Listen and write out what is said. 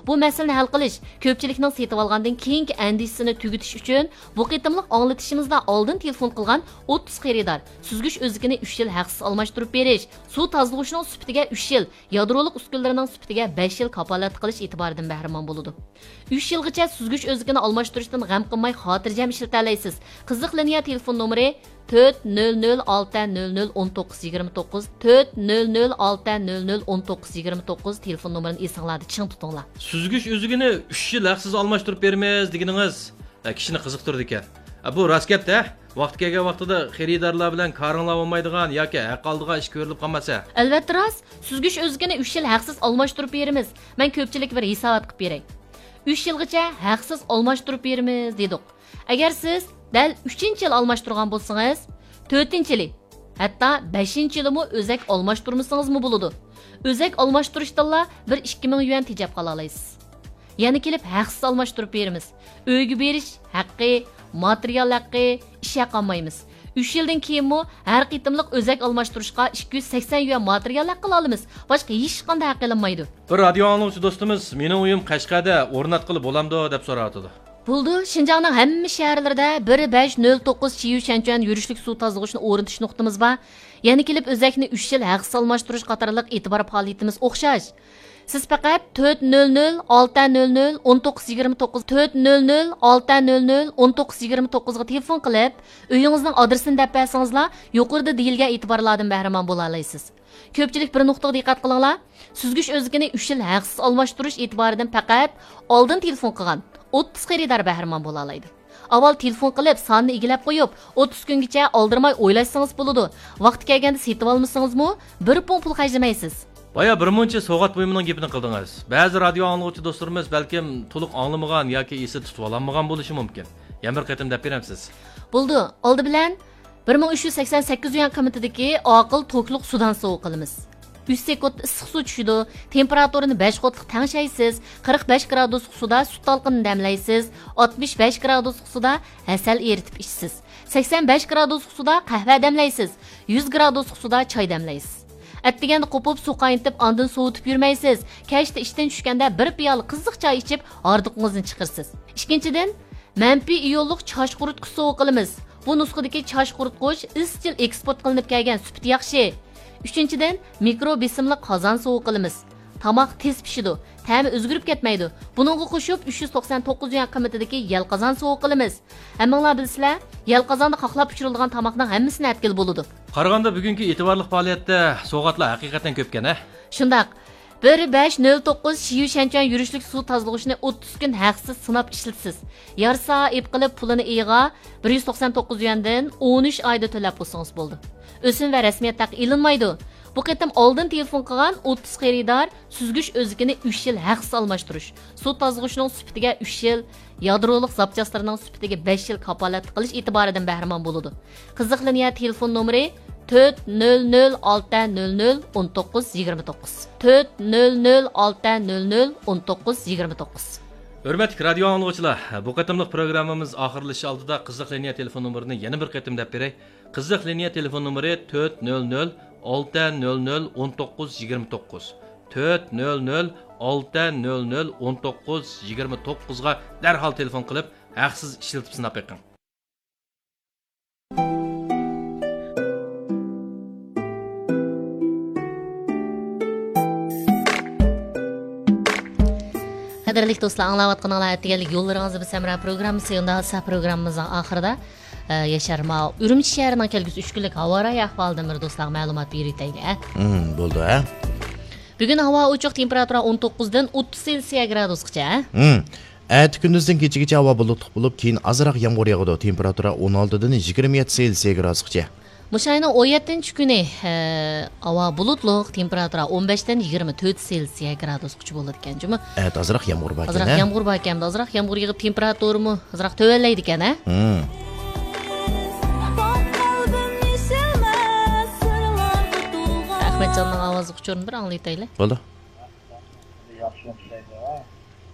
Bu masalani hal qilish, ko'pchilikning setib olgandan keyingi andishini tugutish uchun bu qitimliq anglatishimizda oldin telefon qilgan 30 xaridor suzgich o'zigini 3 yil haqsiz almashtirib berish, suv tozalag'ining sifatiga 3 yil, yadroliq uskunalarining sifatiga 5 yil kapolat qilish e'tiboridan bahramon bo'ladi. 3 yilgacha suzgich o'zigini almashtirishdan g'am qilmay xotirjam ishlata olasiz. Qiziq liniya telefon nomeri 400601929 400601929 telefon nomerini esinglarda ching tutinglar. Suzgich o'zigini 3 yil haqsiz almashtirib bermaymiz deganingiz kishini qiziqtirdi ekan. Bu rost gap-da. Vaqt kelgan vaqtida xaridorlar bilan qarinlab olmaydigan yoki haq oldigan ish ko'rilib qolmasa. Albatta rost, suzgich o'zigini 3 yil haqsiz almashtirib beramiz. Men ko'pchilik bir hisobot qilib beray. 3 yilgacha haqsiz almashtirib beramiz dedik. Agar siz dal 3-yil almashtirgan bo'lsangiz, 4-yili, hatto 5-yilimi o'zak almashtirmasangiz bo'ladi. O'zak almashtirishdanla 1-2 ming yuan tejab qola olasiz. Yana kelib haqsiz almashtirib beramiz. Uyga berish haqqi, material haqqi, ish haqi olmaymiz. 3 yildan keyinmi har qitimliq o'zak almashtirishga 280 yuan material haqqi olamiz. Boshqa hech qanday haq olinmaydi. Bir radio angluvchi do'stimiz mening uyim Qashqarda o'rnatqilib bo'lamdi deb so'radi. Buldu, Şinjanning hamma shaharlarida 1509 Chiyu Shanchuan yurishlik suv tozalag'ichini o'rnatish nuqtamiz bor. Yana kelib o'zakni 3 yil haqsiz almashtirish qatorliq e'tibor faoliyatimiz o'xshash. Siz faqat 400-600-1929 400-600-1929 ga telefon qilib, uyingizning adresini deb bersangizlar, yuqorida deyilgan e'tiborlardan bahramon bo'la olasiz. Ko'pchilik bir nuqtaga diqqat qilinglar. Suzgich o'zigini 3 yil haqsiz almashtirish e'tiboridan faqat oldin telefon qilgan 30 xaridor bahramon bo'la oladi. Avval telefon qilib, sonni egilab qo'yib, 30 kungacha oldirmay o'ylashsangiz bo'ladi. Vaqti kelganda setib olmasangizmi, bir pul xarjlamaysiz. Baya bir muncha so'g'at buyumining gapini qildingiz. Ba'zi radio angluvchi do'stlarimiz balkim to'liq anglamagan yoki esi tutib olmagan bo'lishi mumkin. Yana bir qatim deb beramsiz. Bo'ldi. Oldi bilan 1388 yuan qiymatidagi oqil to'kliq sudan suv qilamiz. 3 sekund issiq suv tushidi, temperaturini 5 qotliq tangshaysiz, 45 gradus suvda sut talqinini damlaysiz, 65 gradus suvda asal eritib ichsiz, 85 gradus suvda qahva damlaysiz, 100 gradus suvda choy damlaysiz. Atdiganda qo'pib suv qaynatib, ondan sovutib yurmaysiz. Kechda ishdan tushganda bir piyola qiziq choy ichib, ordiqingizni chiqirsiz. Ikkinchidan, manfiy iyonliq chosh quritgich suv qilamiz. Bu nusxadagi chosh quritgich izchil eksport qilinib kelgan, sifati yaxshi. Uchinchidan, mikro besimli qozon suv qilamiz. Tomoq tez pishidi, ta'mi o'zgarib ketmaydi. Buningga qo'shib 399 yuan qiymatidagi yalqozon suv qilamiz. Hammanglar bilsizlar, yalqozonda qoqlab pishirilgan tomoqning hammasini atkil bo'ladi. Qaraganda bugungi e'tiborli faoliyatda so'g'atlar haqiqatan ko'pkan, a? Shundaq. 1509 Chiyu Shanchuan yurishlik suv tozalag'ichini 30 kun haqsiz sinab ishlatsiz. Yarsa ep qilib pulini iyiga 199 yuandan 13 oyda to'lab qo'ysangiz bo'ldi. O'sin va rasmiyat taq ilinmaydi. Bu qitim oldin telefon qilgan 30 xaridor suzgich o'zigini 3 yil haqsiz almashtirish, suv tozalag'ichining sifatiga 3 yil, yadroliq zapchastlarining sifatiga 5 yil kapolat qilish e'tiboridan bahramon bo'ladi. Qiziq liniya telefon nomeri 400-600-1929 400-600-1929. Hurmatli radio angluvchilar, bu qatimliq programmamiz oxirlashish oldida qiziq liniya telefon nomerini yana bir qatim deb beray. Qiziq liniya telefon nomeri 400-600-1929 400-600-1929 ga darhol telefon qilib, haqsiz ishlatib sinab beqing. Qadrli do'stlar, anglayotganinglar aytganlik yo'llaringizni biz Samra programmasi yonda sa programmamizning oxirida Yasharma Urumchi shahrining kelgusi 3 kunlik havo rayi ahvolidan bir do'stlar ma'lumot beraylik. Bo'ldi, a? Bugun havo ochiq, temperatura 19 dan 30 Selsiya gradusgacha. Erta kunduzdan kechagacha havo bulutli bo'lib, keyin ozroq yomg'ir yog'adi. Temperatura 16 dan 27 Selsiya gradusgacha. Mushayning 17-kuni havo bulutliq, temperatura 15 dan 24 Selsiya gradusgacha bo'ladi ekan, jumi. Ozroq yomg'ir bor ekan. Ozroq yomg'ir bor ekan, ozroq yomg'ir yig'ib temperaturami ozroq to'valaydi ekan, a? Ahmetjonning ovozi quchurni bir anglaytaylik. Bo'ldi. Yaxshi ishlaydi.